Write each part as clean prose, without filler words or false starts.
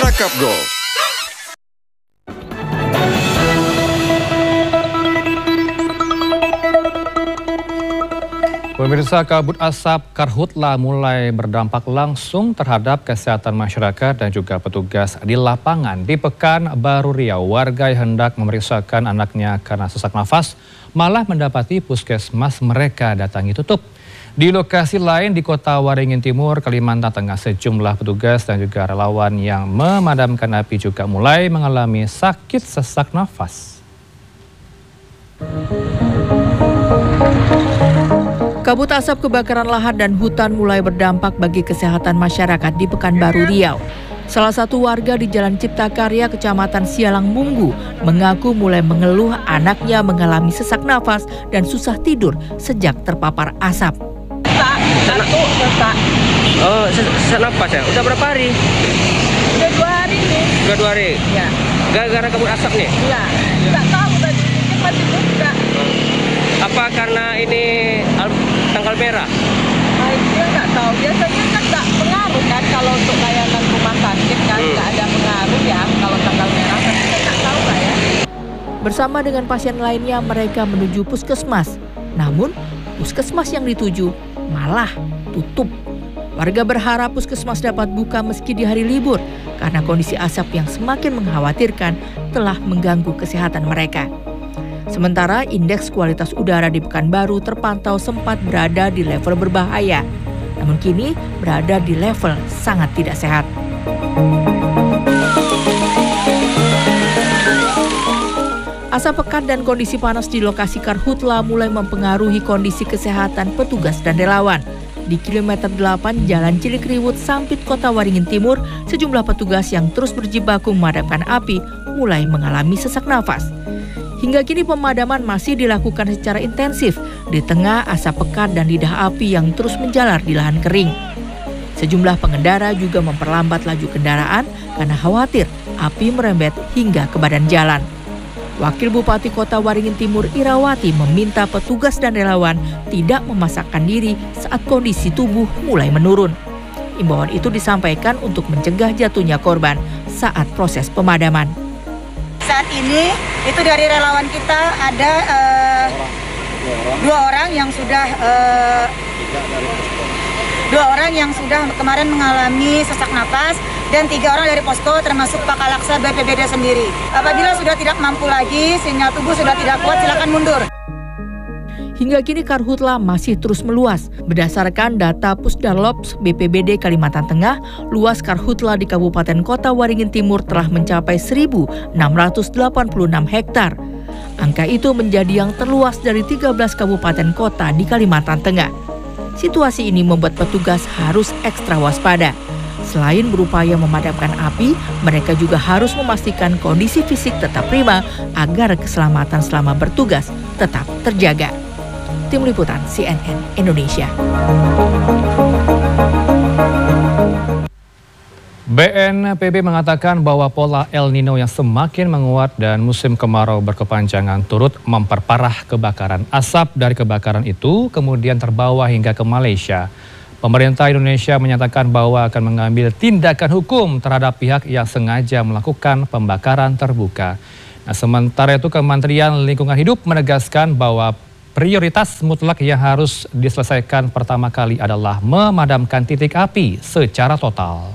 Cakap Gol. Pemirsa, kabut asap karhutla mulai berdampak langsung terhadap kesehatan masyarakat dan juga petugas di lapangan. Di Pekanbaru Riau, warga yang hendak memeriksakan anaknya karena sesak nafas malah mendapati puskesmas mereka datangi tutup. Di lokasi lain di Kota Waringin Timur, Kalimantan Tengah, sejumlah petugas dan juga relawan yang memadamkan api juga mulai mengalami sakit sesak nafas. Kabut asap kebakaran lahan dan hutan mulai berdampak bagi kesehatan masyarakat di Pekanbaru Riau. Salah satu warga di Jalan Cipta Karya, Kecamatan Sialang Munggu, mengaku mulai mengeluh anaknya mengalami sesak nafas dan susah tidur sejak terpapar asap. Oh, sesak nafas ya? Udah berapa hari? Udah 2 hari nih. Udah 2 hari? Ya. Gara-gara kabut asap nih? Iya. Nggak tahu tadi, mungkin masih buka. Apa karena ini tanggal merah? Dia nggak tahu. Biasanya kan nggak pengaruh kan kalau untuk layanan rumah sakit kan nggak ada pengaruh ya kalau tanggal merah. Tapi saya nggak tahu lah ya. Bersama dengan pasien lainnya, mereka menuju puskesmas. Namun, puskesmas yang dituju malah tutup. Warga berharap puskesmas dapat buka meski di hari libur karena kondisi asap yang semakin mengkhawatirkan telah mengganggu kesehatan mereka. Sementara indeks kualitas udara di Pekanbaru terpantau sempat berada di level berbahaya, namun kini berada di level sangat tidak sehat. Asap pekat dan kondisi panas di lokasi karhutla mulai mempengaruhi kondisi kesehatan petugas dan relawan. Di kilometer 8 Jalan Cilikriwut, Sampit, Kota Waringin Timur, sejumlah petugas yang terus berjibaku memadamkan api mulai mengalami sesak nafas. Hingga kini pemadaman masih dilakukan secara intensif di tengah asap pekat dan lidah api yang terus menjalar di lahan kering. Sejumlah pengendara juga memperlambat laju kendaraan karena khawatir api merembet hingga ke badan jalan. Wakil Bupati Kota Waringin Timur Irawati meminta petugas dan relawan tidak memasakkan diri saat kondisi tubuh mulai menurun. Imbauan itu disampaikan untuk mencegah jatuhnya korban saat proses pemadaman. Saat ini itu dari relawan kita ada 2 orang yang sudah kemarin mengalami sesak napas dan 3 orang dari posko termasuk Pak Kalaksa BPBD sendiri. Apabila sudah tidak mampu lagi, sinyal tubuh sudah tidak kuat, silakan mundur. Hingga kini karhutla masih terus meluas. Berdasarkan data Pusdarlops BPBD Kalimantan Tengah, luas karhutla di Kabupaten Kota Waringin Timur telah mencapai 1.686 hektar. Angka itu menjadi yang terluas dari 13 kabupaten kota di Kalimantan Tengah. Situasi ini membuat petugas harus ekstra waspada. Selain berupaya memadamkan api, mereka juga harus memastikan kondisi fisik tetap prima agar keselamatan selama bertugas tetap terjaga. Tim Liputan CNN Indonesia. BNPB mengatakan bahwa pola El Nino yang semakin menguat dan musim kemarau berkepanjangan turut memperparah kebakaran. Asap dari kebakaran itu kemudian terbawa hingga ke Malaysia. Pemerintah Indonesia menyatakan bahwa akan mengambil tindakan hukum terhadap pihak yang sengaja melakukan pembakaran terbuka. Nah, sementara itu Kementerian Lingkungan Hidup menegaskan bahwa prioritas mutlak yang harus diselesaikan pertama kali adalah memadamkan titik api secara total.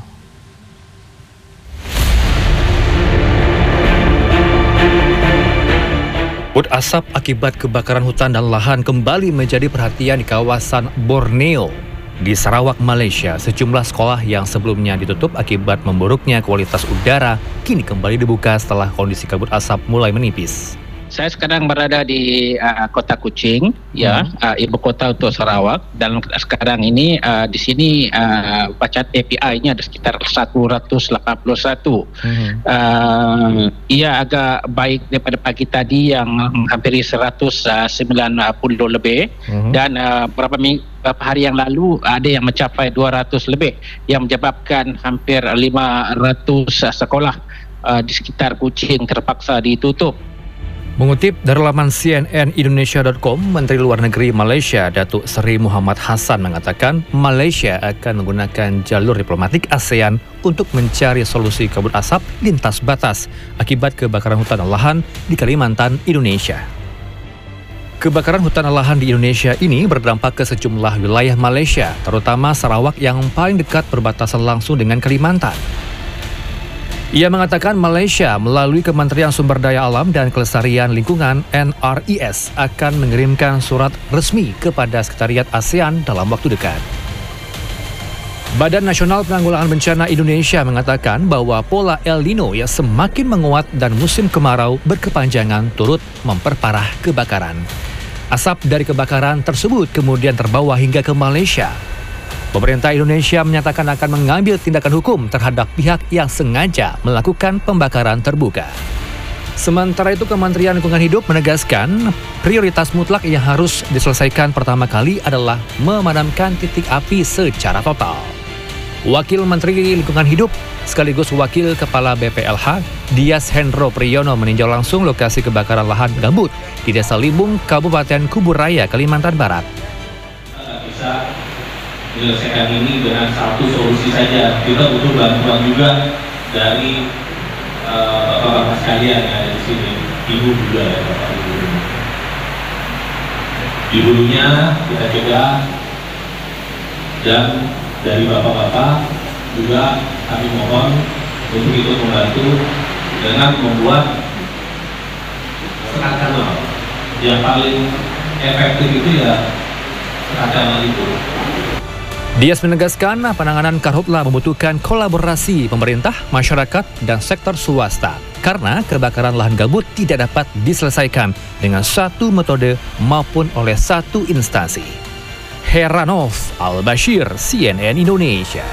Kabut asap akibat kebakaran hutan dan lahan kembali menjadi perhatian di kawasan Borneo. Di Sarawak, Malaysia, sejumlah sekolah yang sebelumnya ditutup akibat memburuknya kualitas udara kini kembali dibuka setelah kondisi kabut asap mulai menipis. Saya sekarang berada di Kota Kuching, ibu kota untuk Sarawak. Dan sekarang ini di sini bacaan API-nya ada sekitar 181. Ia agak baik daripada pagi tadi yang hampir 190 lebih. Dan beberapa hari yang lalu ada yang mencapai 200 lebih yang menyebabkan hampir 500 sekolah di sekitar Kuching terpaksa ditutup. Mengutip dari laman cnnindonesia.com, Menteri Luar Negeri Malaysia Datuk Seri Muhammad Hassan mengatakan Malaysia akan menggunakan jalur diplomatik ASEAN untuk mencari solusi kabut asap lintas batas akibat kebakaran hutan dan lahan di Kalimantan, Indonesia. Kebakaran hutan dan lahan di Indonesia ini berdampak ke sejumlah wilayah Malaysia, terutama Sarawak yang paling dekat berbatasan langsung dengan Kalimantan. Ia mengatakan Malaysia melalui Kementerian Sumber Daya Alam dan Kelestarian Lingkungan NRIS akan mengirimkan surat resmi kepada Sekretariat ASEAN dalam waktu dekat. Badan Nasional Penanggulangan Bencana Indonesia mengatakan bahwa pola El Nino yang semakin menguat dan musim kemarau berkepanjangan turut memperparah kebakaran. Asap dari kebakaran tersebut kemudian terbawa hingga ke Malaysia. Pemerintah Indonesia menyatakan akan mengambil tindakan hukum terhadap pihak yang sengaja melakukan pembakaran terbuka. Sementara itu, Kementerian Lingkungan Hidup menegaskan prioritas mutlak yang harus diselesaikan pertama kali adalah memadamkan titik api secara total. Wakil Menteri Lingkungan Hidup sekaligus Wakil Kepala BPLH, Dias Hendro Priyono meninjau langsung lokasi kebakaran lahan gambut di Desa Limbung, Kabupaten Kuburaya, Kalimantan Barat. Menyelesaikan ini dengan satu solusi saja. Kita butuh bantuan juga dari bapak-bapak sekalian yang ada di sini, ibu juga ya, bapak ibu. Di hulunya kita cegah, dan dari bapak-bapak juga kami mohon untuk ikut membantu dengan membuat sekat kanal. Yang paling efektif itu ya sekat kanal itu. Dias menegaskan penanganan karhutla membutuhkan kolaborasi pemerintah, masyarakat, dan sektor swasta karena kebakaran lahan gambut tidak dapat diselesaikan dengan satu metode maupun oleh satu instansi. Heranov Al-Bashir, CNN Indonesia.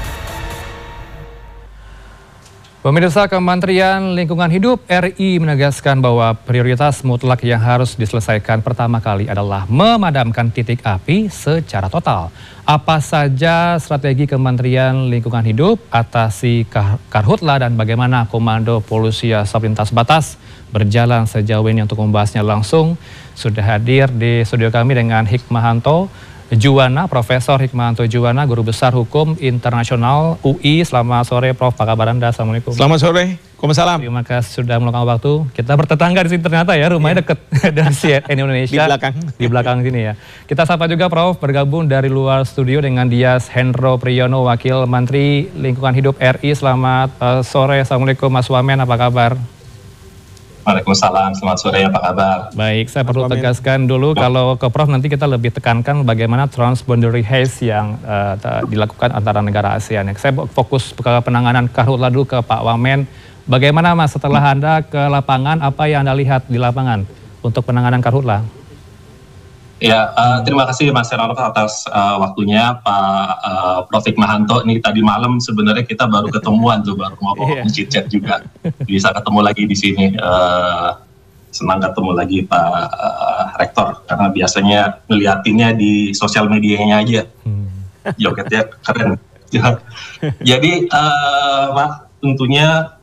Pemirsa, Kementerian Lingkungan Hidup RI menegaskan bahwa prioritas mutlak yang harus diselesaikan pertama kali adalah memadamkan titik api secara total. Apa saja strategi Kementerian Lingkungan Hidup atasi karhutla dan bagaimana Komando Polusi Asap Lintas Batas berjalan sejauh ini? Untuk membahasnya langsung sudah hadir di studio kami dengan Hikmahanto Juwana, Profesor Hikmahanto Juwana, Guru Besar Hukum Internasional UI. Selamat sore Prof, apa kabar Anda? Assalamualaikum. Selamat sore, Waalaikumsalam. Terima kasih sudah meluangkan waktu. Kita bertetangga di sini ternyata ya, rumahnya dekat dari CNN Indonesia. Di belakang sini ya. Kita sapa juga Prof, bergabung dari luar studio dengan Dias Hendro Priyono, Wakil Menteri Lingkungan Hidup RI. Selamat sore, Assalamualaikum Mas Wamen, apa kabar? Waalaikumsalam, selamat sore, apa kabar? Baik, saya perlu tegaskan dulu kalau ke Prof nanti kita lebih tekankan bagaimana transboundary haze yang dilakukan antara negara ASEAN. Saya fokus ke penanganan karhutla dulu ke Pak Wamen. Bagaimana Mas setelah Anda ke lapangan, apa yang Anda lihat di lapangan untuk penanganan karhutla? Ya, terima kasih Mas Heranov atas waktunya, Pak Prof. Hikmahanto. Ini tadi malam sebenarnya kita baru ketemuan tuh, baru ngobrol chit-chat juga. Bisa ketemu lagi di sini. Senang ketemu lagi Pak Rektor, karena biasanya ngeliatinnya di sosial medianya aja. Jogetnya keren. Jadi, Pak, tentunya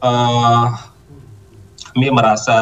kami merasa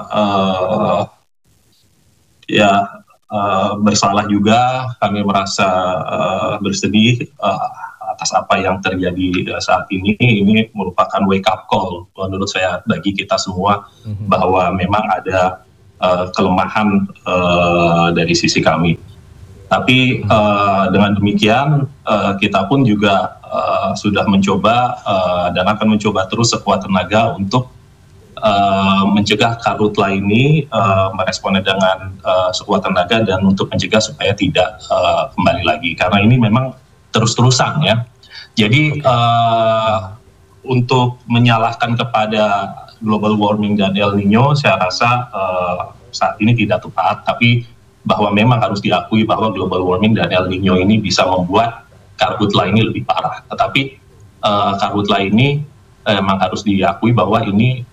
bersalah juga, kami merasa bersedih atas apa yang terjadi saat ini. Ini merupakan wake up call menurut saya bagi kita semua, bahwa memang ada kelemahan dari sisi kami. Tapi dengan demikian kita pun juga sudah mencoba dan akan mencoba terus sekuat tenaga untuk mencegah karhutla ini, meresponnya dengan sekuat tenaga dan untuk mencegah supaya tidak kembali lagi, karena ini memang terus-terusan ya. Jadi untuk menyalahkan kepada global warming dan El Nino saya rasa saat ini tidak tepat, tapi bahwa memang harus diakui bahwa global warming dan El Nino ini bisa membuat karhutla ini lebih parah. Tetapi karhutla ini memang harus diakui bahwa ini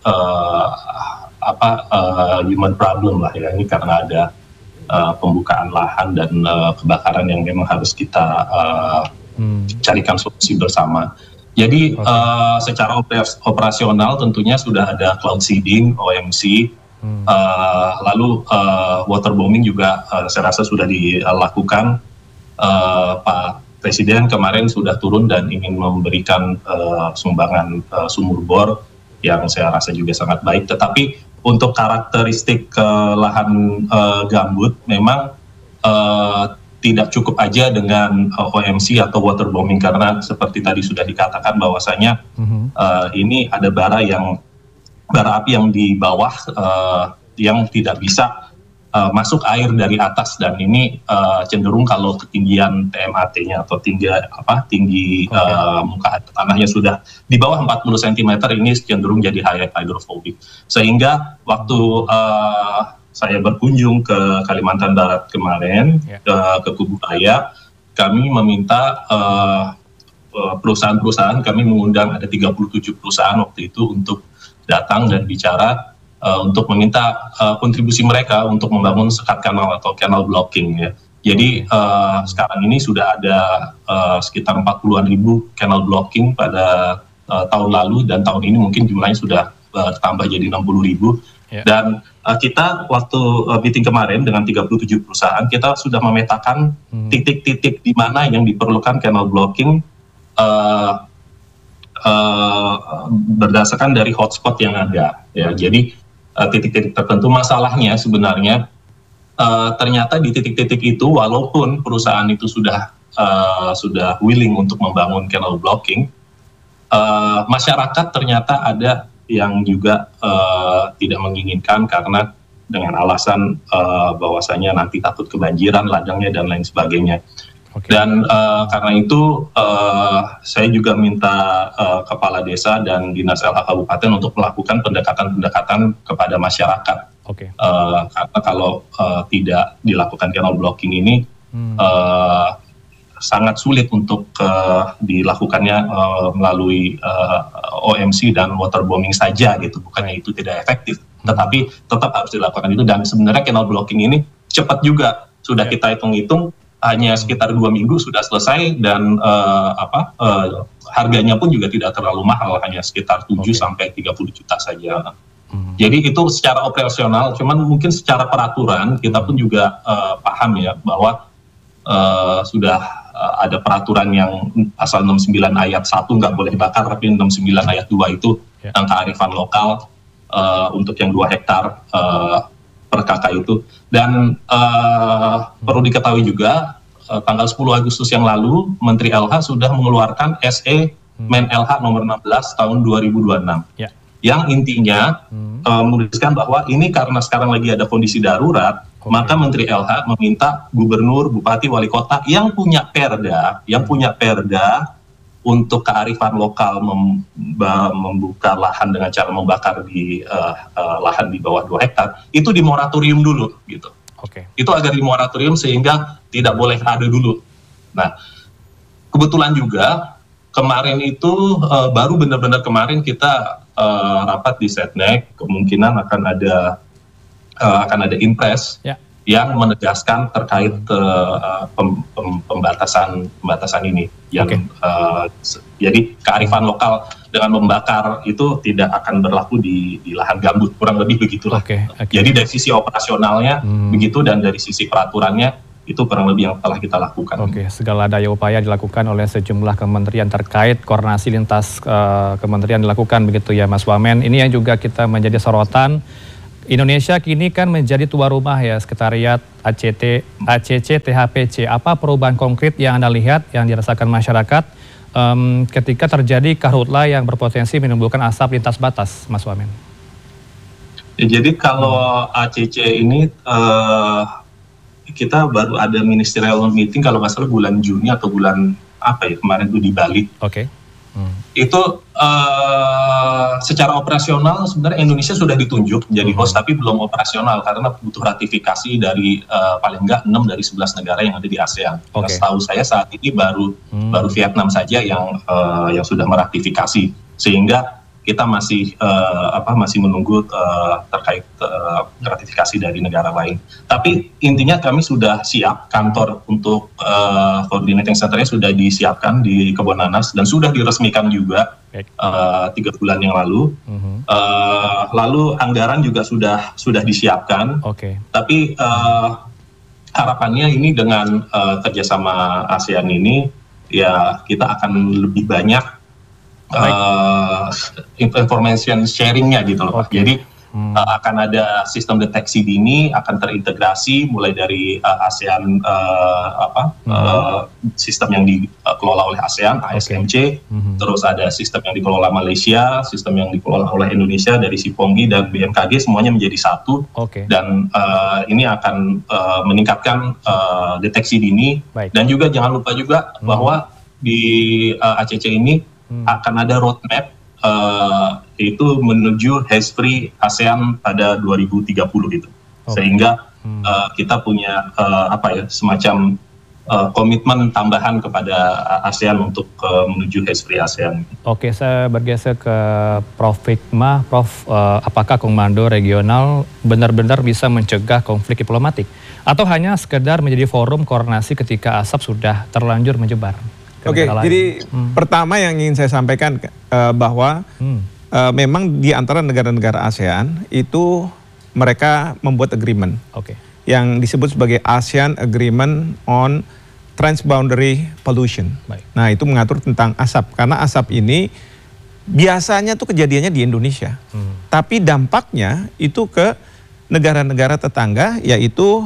human problem lah ya, ini karena ada pembukaan lahan dan kebakaran yang memang harus kita carikan solusi bersama. Jadi secara operasional tentunya sudah ada cloud seeding, OMC, Lalu waterbombing juga saya rasa sudah dilakukan. Pak Presiden kemarin sudah turun dan ingin memberikan sumbangan sumur bor yang saya rasa juga sangat baik. Tetapi untuk karakteristik lahan gambut memang tidak cukup aja dengan OMC atau waterbombing, karena seperti tadi sudah dikatakan bahwasanya ini ada bara api yang di bawah yang tidak bisa masuk air dari atas, dan ini cenderung kalau ketinggian TMAT-nya atau tinggi muka tanahnya sudah di bawah 40 cm ini cenderung jadi hydrophobic. Sehingga waktu saya berkunjung ke Kalimantan Barat kemarin ke Kubukaya, kami meminta perusahaan-perusahaan, kami mengundang ada 37 perusahaan waktu itu untuk datang dan bicara untuk meminta kontribusi mereka untuk membangun sekat kanal atau canal blocking ya. Jadi sekarang ini sudah ada sekitar 40-an ribu canal blocking pada tahun lalu, dan tahun ini mungkin jumlahnya sudah bertambah jadi 60 ribu. Dan kita waktu meeting kemarin dengan 37 perusahaan, kita sudah memetakan titik-titik di mana yang diperlukan canal blocking berdasarkan dari hotspot yang ada ya. Jadi titik-titik tertentu, masalahnya sebenarnya ternyata di titik-titik itu walaupun perusahaan itu sudah willing untuk membangun canal blocking, masyarakat ternyata ada yang juga tidak menginginkan karena dengan alasan bahwasanya nanti takut kebanjiran ladangnya dan lain sebagainya. Dan karena itu saya juga minta kepala desa dan dinas LH Kabupaten untuk melakukan pendekatan-pendekatan kepada masyarakat. Karena kalau tidak dilakukan canal blocking ini sangat sulit untuk dilakukannya melalui OMC dan waterbombing saja gitu. Bukannya itu tidak efektif, tetapi tetap harus dilakukan itu. Dan sebenarnya canal blocking ini cepat juga, sudah kita hitung-hitung hanya sekitar 2 minggu sudah selesai, dan harganya pun juga tidak terlalu mahal, hanya sekitar 7 sampai 30 juta saja. Jadi itu secara operasional, cuman mungkin secara peraturan kita pun juga paham ya bahwa sudah ada peraturan yang pasal 69 ayat 1 nggak boleh bakar, tapi 69 ayat 2 itu tentang kearifan lokal untuk yang 2 hektar per kakak itu. Dan perlu diketahui juga tanggal 10 Agustus yang lalu Menteri LH sudah mengeluarkan SE Men LH nomor 16 tahun 2026 yang intinya menuliskan bahwa ini karena sekarang lagi ada kondisi darurat, maka Menteri LH meminta gubernur, bupati, wali kota yang punya perda untuk kearifan lokal membuka lahan dengan cara membakar di lahan di bawah 2 hektar itu di moratorium dulu gitu. Itu agar di moratorium sehingga tidak boleh ada dulu. Nah, kebetulan juga kemarin itu baru benar-benar kemarin kita rapat di Setnek, kemungkinan akan ada impres yang menegaskan terkait pembatasan ini yang jadi kearifan lokal dengan membakar itu tidak akan berlaku di lahan gambut, kurang lebih begitulah. Jadi dari sisi operasionalnya begitu, dan dari sisi peraturannya itu kurang lebih yang telah kita lakukan. Segala daya upaya dilakukan oleh sejumlah kementerian terkait, koordinasi lintas kementerian dilakukan begitu ya Mas Wamen. Ini yang juga kita menjadi sorotan. Indonesia kini kan menjadi tuan rumah ya Sekretariat ACC THPC. Apa perubahan konkret yang Anda lihat, yang dirasakan masyarakat ketika terjadi karhutla yang berpotensi menimbulkan asap lintas batas, Mas Wamen? Ya, jadi kalau ACC ini kita baru ada ministerial meeting kalau nggak salah bulan Juni atau bulan kemarin itu di Bali. Itu secara operasional sebenarnya Indonesia sudah ditunjuk menjadi host, tapi belum operasional karena butuh ratifikasi dari paling enggak 6 dari 11 negara yang ada di ASEAN. Setahu saya saat ini baru Vietnam saja yang sudah meratifikasi, sehingga kita masih menunggu terkait ratifikasi dari negara lain. Tapi intinya kami sudah siap, kantor untuk coordinating centernya sudah disiapkan di Kebon Nanas dan sudah diresmikan juga 3 bulan yang lalu. Lalu anggaran juga sudah disiapkan. Tapi harapannya ini dengan kerjasama ASEAN ini, ya kita akan lebih banyak information sharingnya gitu loh Pak. Jadi akan ada sistem deteksi dini, akan terintegrasi mulai dari ASEAN sistem yang dikelola oleh ASEAN, ASMC, terus ada sistem yang dikelola Malaysia, sistem yang dikelola oleh Indonesia dari Siponggi dan BMKG, semuanya menjadi satu. Dan ini akan meningkatkan deteksi dini. Dan juga jangan lupa juga bahwa di ACC ini akan ada roadmap itu menuju haze free ASEAN pada 2030 gitu. Sehingga kita punya semacam komitmen tambahan kepada ASEAN untuk menuju haze free ASEAN. Oke, saya bergeser ke Prof. Hikmah. Prof, apakah Komando Regional benar-benar bisa mencegah konflik diplomatik atau hanya sekedar menjadi forum koordinasi ketika asap sudah terlanjur menyebar? Jadi pertama yang ingin saya sampaikan bahwa memang di antara negara-negara ASEAN itu mereka membuat agreement yang disebut sebagai ASEAN Agreement on Transboundary Pollution. Nah, itu mengatur tentang asap, karena asap ini biasanya tuh kejadiannya di Indonesia, tapi dampaknya itu ke negara-negara tetangga, yaitu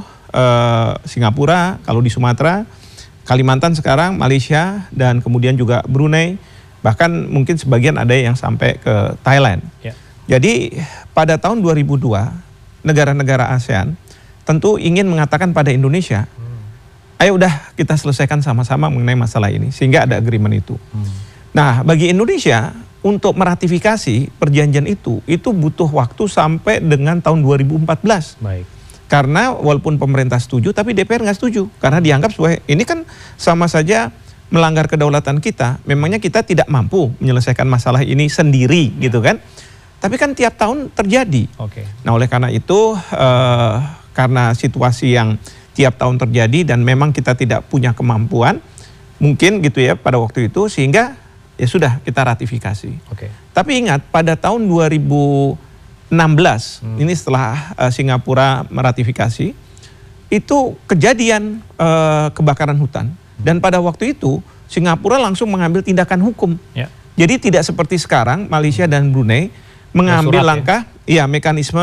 Singapura, kalau di Sumatera, Kalimantan sekarang, Malaysia, dan kemudian juga Brunei, bahkan mungkin sebagian ada yang sampai ke Thailand. Jadi pada tahun 2002, negara-negara ASEAN tentu ingin mengatakan pada Indonesia, ayo udah kita selesaikan sama-sama mengenai masalah ini, sehingga ada agreement itu. Nah, bagi Indonesia untuk meratifikasi perjanjian itu butuh waktu sampai dengan tahun 2014. Karena walaupun pemerintah setuju, tapi DPR nggak setuju. Karena dianggap ini kan sama saja melanggar kedaulatan kita. Memangnya kita tidak mampu menyelesaikan masalah ini sendiri gitu kan. Tapi kan tiap tahun terjadi. Nah, oleh karena itu, karena situasi yang tiap tahun terjadi dan memang kita tidak punya kemampuan, mungkin gitu ya pada waktu itu, sehingga ya sudah kita ratifikasi. Tapi ingat, pada tahun 2016, ini setelah Singapura meratifikasi, itu kejadian kebakaran hutan. Dan pada waktu itu Singapura langsung mengambil tindakan hukum. Jadi tidak seperti sekarang Malaysia dan Brunei mengambil langkah, mekanisme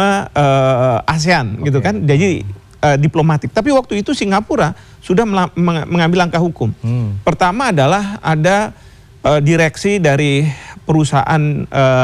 ASEAN gitu kan. Jadi diplomatik. Tapi waktu itu Singapura sudah mengambil langkah hukum. Pertama adalah ada direksi dari perusahaan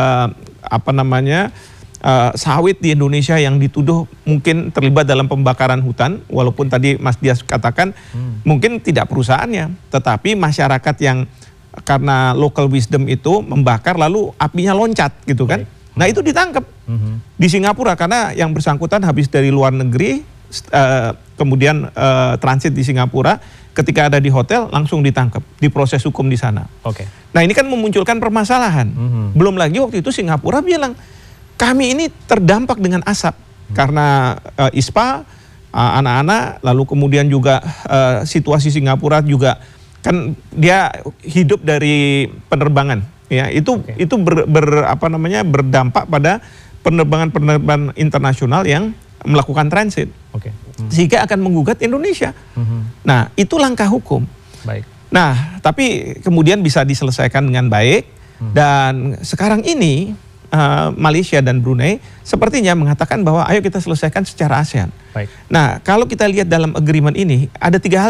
sawit di Indonesia yang dituduh mungkin terlibat dalam pembakaran hutan, walaupun tadi Mas Dias katakan mungkin tidak perusahaannya, tetapi masyarakat yang karena local wisdom itu membakar lalu apinya loncat gitu kan. Nah, itu ditangkap di Singapura karena yang bersangkutan habis dari luar negeri, kemudian transit di Singapura, ketika ada di hotel langsung ditangkap, diproses hukum di sana. Nah, ini kan memunculkan permasalahan. Belum lagi waktu itu Singapura bilang, kami ini terdampak dengan asap karena ISPA, anak-anak, lalu kemudian juga situasi Singapura juga kan dia hidup dari penerbangan, ya itu berdampak pada penerbangan internasional yang melakukan transit, sehingga akan menggugat Indonesia. Nah, itu langkah hukum. Nah, tapi kemudian bisa diselesaikan dengan baik, dan sekarang ini Malaysia dan Brunei sepertinya mengatakan bahwa ayo kita selesaikan secara ASEAN. Nah, kalau kita lihat dalam agreement ini ada 3 hal